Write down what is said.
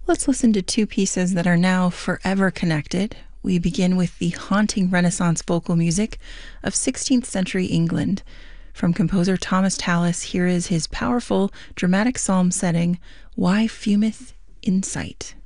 Let's listen to two pieces that are now forever connected. We begin with the haunting Renaissance vocal music of 16th century England. From composer Thomas Tallis, here is his powerful dramatic psalm setting, Why Fumeth Insight?